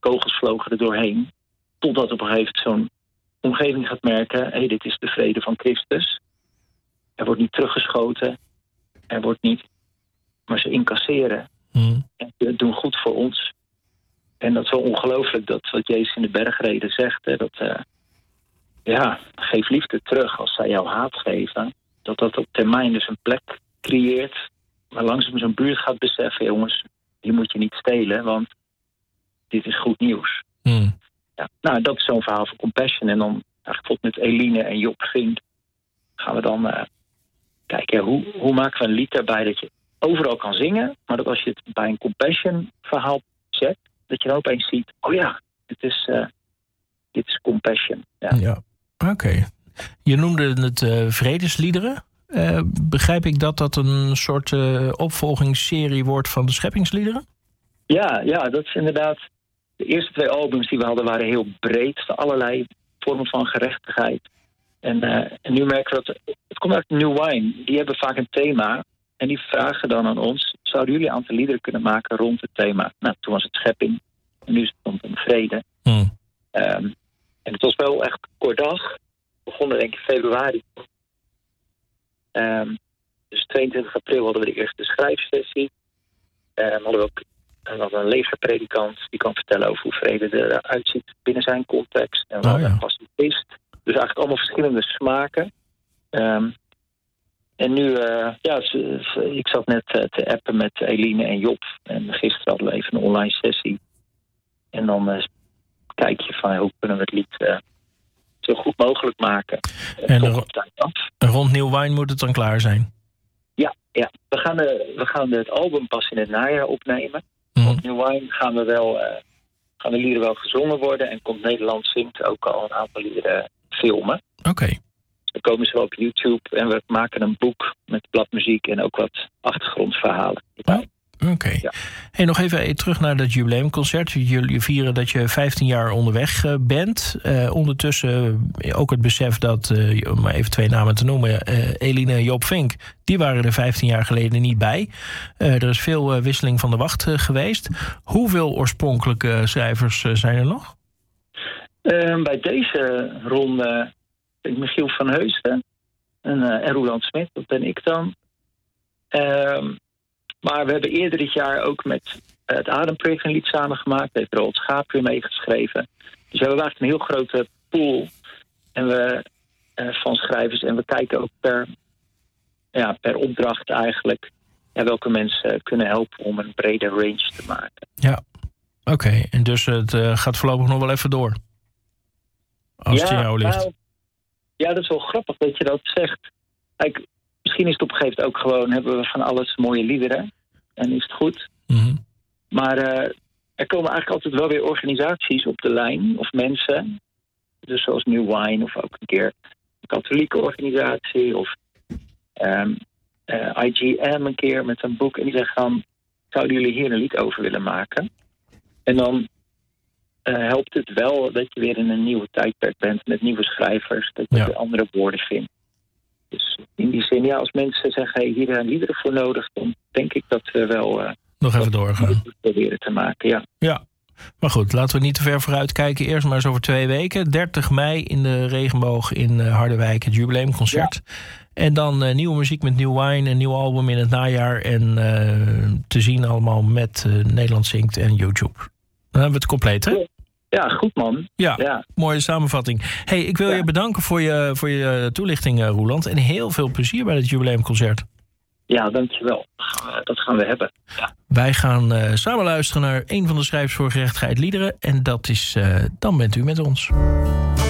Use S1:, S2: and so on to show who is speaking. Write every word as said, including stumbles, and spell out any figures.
S1: kogels vlogen er doorheen. Totdat op een gegeven moment zo'n omgeving gaat merken... hé, hey, dit is de vrede van Christus. Er wordt niet teruggeschoten. Er wordt niet... Maar ze incasseren.
S2: Hmm.
S1: En ze doen goed voor ons. En dat is wel ongelooflijk, dat wat Jezus in de bergreden zegt. Hè, dat, uh, ja, geef liefde terug als zij jou haat geven. Dat dat op termijn dus een plek creëert... waar langzaam zo'n buurt gaat beseffen... jongens, die moet je niet stelen, want dit is goed nieuws.
S2: Hmm.
S1: Ja, nou, dat is zo'n verhaal van Compassion. En dan eigenlijk met Eline en Job Vink... gaan we dan uh, kijken, ja, hoe, hoe maken we een lied daarbij... dat je overal kan zingen... maar dat als je het bij een Compassion verhaal zet... dat je dan opeens ziet, oh ja, dit is, uh, dit is Compassion. Ja,
S2: ja. Oké. Okay. Je noemde het uh, vredesliederen. Uh, begrijp ik dat dat een soort uh, opvolgingsserie wordt van de scheppingsliederen?
S1: Ja, ja, dat is inderdaad... De eerste twee albums die we hadden waren heel breed... voor allerlei vormen van gerechtigheid. En, uh, en nu merken we dat... Het komt uit New Wine. Die hebben vaak een thema... En die vragen dan aan ons... zouden jullie een aantal liederen kunnen maken rond het thema? Nou, toen was het schepping. En nu is het rond een vrede.
S2: Hmm.
S1: Um, en het was wel echt een kort dag. We begonnen denk ik in februari. Um, dus tweeëntwintig april hadden we de eerste schrijfsessie. Um, hadden we ook we hadden een legerpredikant... die kan vertellen over hoe vrede eruit ziet binnen zijn context. En we
S2: oh,
S1: hadden
S2: ja.
S1: een pacifist. Dus eigenlijk allemaal verschillende smaken... Um, En nu, uh, ja, ik zat net uh, te appen met Eline en Job. En gisteren hadden we even een online sessie. En dan uh, kijk je van hoe kunnen we het lied uh, zo goed mogelijk maken.
S2: En ro- rond New Wine moet het dan klaar zijn?
S1: Ja, ja. We, gaan, uh, we gaan het album pas in het najaar opnemen.
S2: Mm.
S1: Op New Wine gaan, we wel, uh, gaan de liederen wel gezongen worden. En komt Nederland Zingt ook al een aantal liederen filmen.
S2: Oké. Okay.
S1: Dan komen ze wel op YouTube en we maken een boek met bladmuziek en ook wat achtergrondverhalen.
S2: Oh, Oké. Okay. Ja. Hey, nog even terug naar dat jubileumconcert. Jullie vieren dat je vijftien jaar onderweg bent. Uh, ondertussen ook het besef dat, uh, om maar even twee namen te noemen... Uh, Eline en Job Vink, die waren er vijftien jaar geleden niet bij. Uh, er is veel uh, wisseling van de wacht uh, geweest. Hoeveel oorspronkelijke schrijvers uh, zijn er nog?
S1: Uh, bij deze ronde... Michiel van Heusden en, uh, en Roland Smit, dat ben ik dan. Um, maar we hebben eerder dit jaar ook met uh, het Ademproject een lied samengemaakt. Daar heeft Roald Schaap weer meegeschreven. Dus we hebben eigenlijk een heel grote pool en we, uh, van schrijvers. En we kijken ook per, ja, per opdracht eigenlijk... Ja, welke mensen kunnen helpen om een brede range te maken.
S2: Ja, oké. Okay. En dus het uh, gaat voorlopig nog wel even door? Als het in jou ligt.
S1: Nou, ja, dat is wel grappig dat je dat zegt. Kijk, misschien is het op een gegeven moment ook gewoon... hebben we van alles mooie liederen. En is het goed.
S2: Mm-hmm.
S1: Maar uh, er komen eigenlijk altijd wel weer organisaties op de lijn. Of mensen. Dus zoals New Wine of ook een keer een katholieke organisatie. Of um, uh, I G M een keer met een boek. En die zeggen dan... zouden jullie hier een lied over willen maken? En dan... Uh, helpt het wel dat je weer in een nieuwe tijdperk bent met nieuwe schrijvers, dat je
S2: ja.
S1: weer andere woorden vindt. Dus in die zin, ja, als mensen zeggen, hey, hier zijn liederen voor nodig, dan denk ik dat we wel uh,
S2: nog even doorgaan.
S1: Proberen te maken, ja.
S2: Ja, maar goed, laten we niet te ver vooruit kijken. Eerst maar eens over twee weken. dertig mei in de Regenboog in Harderwijk, het jubileumconcert. Ja. En dan uh, nieuwe muziek met New Wine, een nieuw album in het najaar. En uh, te zien allemaal met uh, Nederland Zingt en YouTube. Dan hebben we het compleet, hè?
S1: Ja, goed man.
S2: Ja,
S1: ja.
S2: Mooie samenvatting. Hey, ik wil ja. je bedanken voor je, voor je toelichting, uh, Roeland. En heel veel plezier bij het jubileumconcert.
S1: Ja, dankjewel. Dat gaan we hebben. Ja.
S2: Wij gaan uh, samen luisteren naar een van de schrijvers voor gerechtigheid liederen. En dat is uh, Dan bent u met ons.